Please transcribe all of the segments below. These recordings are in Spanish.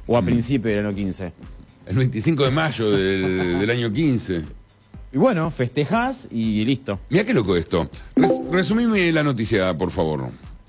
¿O a principio del año 15? El 25 de mayo del año 15. Y bueno, festejás y listo. Mirá qué loco esto. Resumime la noticia, por favor.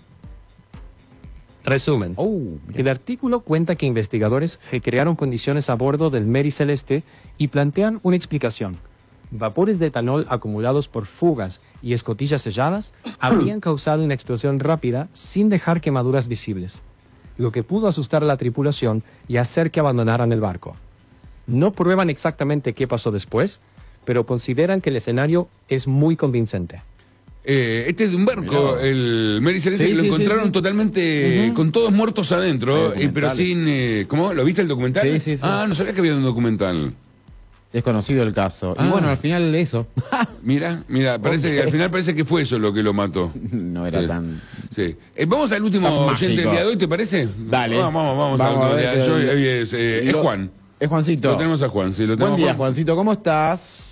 Resumen. El artículo cuenta que investigadores recrearon condiciones a bordo del Mary Celeste y plantean una explicación. Vapores de etanol acumulados por fugas y escotillas selladas habrían causado una explosión rápida sin dejar quemaduras visibles, lo que pudo asustar a la tripulación y hacer que abandonaran el barco. No prueban exactamente qué pasó después, pero consideran que el escenario es muy convincente. Este es de un barco, el Mary Celeste, lo encontraron totalmente con todos muertos adentro, pero sin... ¿Cómo? ¿Lo viste el documental? Sí. Ah, no sabía que había un documental. Es conocido el caso. Y bueno, al final eso. Mira, al final parece que fue eso lo que lo mató. No era tan... Sí. Vamos al último oyente del día de hoy, ¿te parece? Dale. Vamos al último día de hoy. Es Juan. Es Juancito. Lo tenemos a Juan, sí. Lo Buen día, Juan. Juancito. ¿Cómo estás?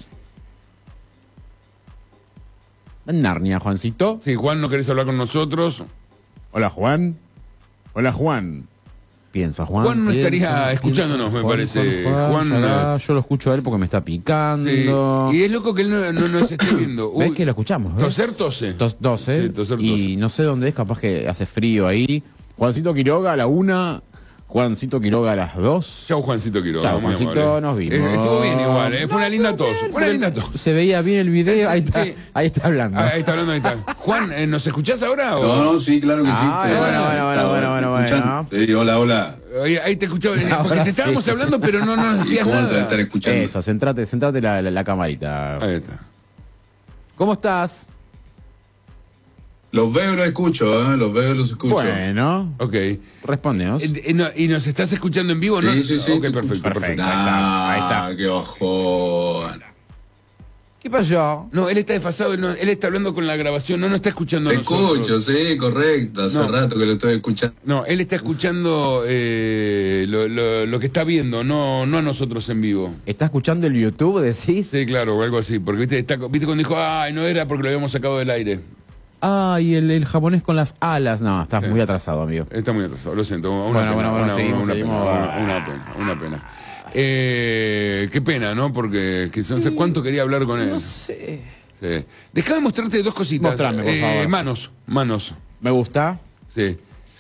En Narnia, Juancito. Sí, Juan, ¿no querés hablar con nosotros? Hola, Juan. Hola, Juan. Piensa, Juan. Juan no estaría escuchándonos, me parece. Juan, yo lo escucho a él porque me está picando. Sí. Y es loco que él no nos esté viendo. ¿Ves que lo escuchamos? ¿Ves? Toser, tose. Tose. Sí, toser, tose. Y no sé dónde es, capaz que hace frío ahí. Juancito Quiroga a la 1. Juancito Quiroga a las 2. Chau, Juancito Quiroga. Chau, Juancito, nos vimos. Estuvo bien igual, fue una linda tos. Fue una linda tos. Se veía bien el video, ahí está, Sí. ahí está hablando. Ahí está hablando. Juan, ¿nos escuchás ahora? No, sí, claro que sí. Bueno. Sí, hola. Ahí te escuchaba, porque te estábamos hablando, pero no nos hacías ¿Cómo te nada. estar escuchando? Eso, centrate la camarita. Ahí está. ¿Cómo estás? Los veo y los escucho, los veo y los escucho. Bueno, Ok. respóndenos. ¿Y nos estás escuchando en vivo? Sí, ¿no? sí. Ok, te perfecto. escucho. perfecto. Ahí está. está. Qué bajón. ¿Qué pasó? No, él está desfasado, él está hablando con la grabación, no nos está escuchando a Te nosotros. escucho, sí, correcto. Hace rato que lo estoy escuchando. No, él está escuchando lo que está viendo, no a nosotros en vivo. ¿Está escuchando el YouTube, decís? Sí, claro, o algo así. Porque viste cuando dijo, ay, no era porque lo habíamos sacado del aire. Ah, y el japonés con las alas. No, estás muy atrasado, amigo. Está muy atrasado, lo siento. Seguimos. Una pena. Qué pena, ¿no? Porque no sé cuánto quería hablar con él. No sé. Sí. Déjame mostrarte dos cositas. Mostrame, por favor. Manos. Me gusta. Sí.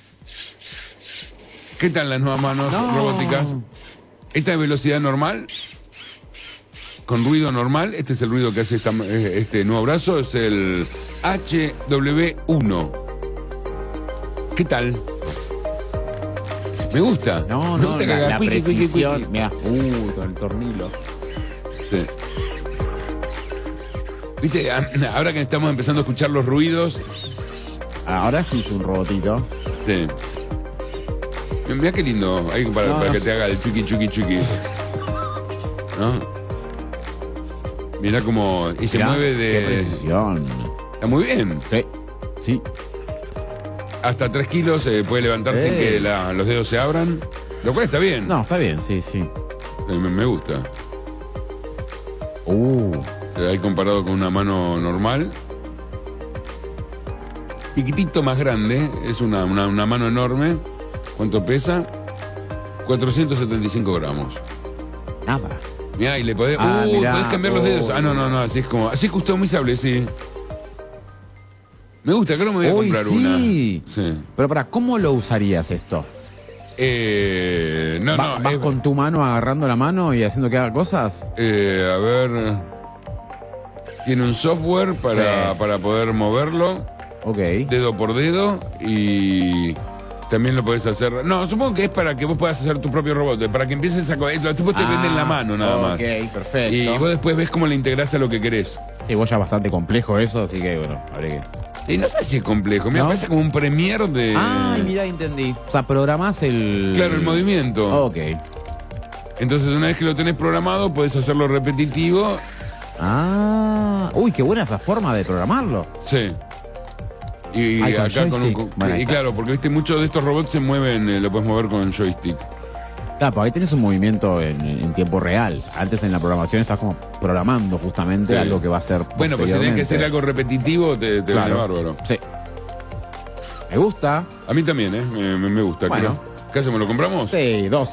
¿Qué tal las nuevas manos robóticas? Esta es velocidad normal. Con ruido normal, este es el ruido que hace este nuevo brazo, es el HW1. ¿Qué tal? Me gusta. Me gusta que haga la cuiqui, cuiqui, precisión. cuiqui. Mirá, con el tornillo. Sí. Viste, ahora que estamos empezando a escuchar los ruidos. Ahora sí es un robotito. Sí. Mirá qué lindo, ahí para que te haga el chuki chuki chuki. ¿No? Mirá cómo... Y se mueve Qué de... precisión. Está muy bien. Sí. Hasta 3 kilos puede levantar sin que los dedos se abran. Lo cual está bien. No, está bien, sí. Me gusta. Ahí comparado con una mano normal. Piquitito más grande. Es una mano enorme. ¿Cuánto pesa? 475 gramos. Nada. Mirá, y le podés... mirá. podés cambiar los dedos. No, así es como... Así es customizable, sí. Me gusta, creo que me voy a comprar una. Sí. Pero ¿cómo lo usarías esto? ¿Vas con tu mano agarrando la mano y haciendo que haga cosas? A ver... Tiene un software para poder moverlo. Ok. Dedo por dedo. Y... También lo podés hacer... No, supongo que es para que vos puedas hacer tu propio robot. Para que empieces a... Los tipos te venden la mano nada más. Ok, perfecto. Y vos después ves cómo le integrás a lo que querés. Sí, vos ya bastante complejo eso, así que bueno, habré que... Sí, no sé si es complejo. Me parece como un premier de... Ay, mirá, entendí. O sea, programás el... Claro, el movimiento. Ok. Entonces, una vez que lo tenés programado, podés hacerlo repetitivo. Uy, qué buena esa forma de programarlo. Sí. Y con acá joystick. Bueno, y claro, porque viste, muchos de estos robots se mueven, lo puedes mover con el joystick. Claro, pero ahí tenés un movimiento en tiempo real. Antes en la programación estás como programando justamente algo que va a ser. Bueno, pues si tenés que hacer algo repetitivo, te viene bárbaro. Sí. Me gusta. A mí también, me gusta. Bueno. ¿Qué hacemos? ¿Lo compramos? Sí, 2.